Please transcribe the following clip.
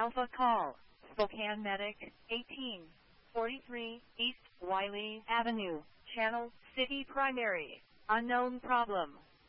Alpha Call, Spokane Medic, 1843 East Wiley Avenue, Channel City Primary, unknown problem.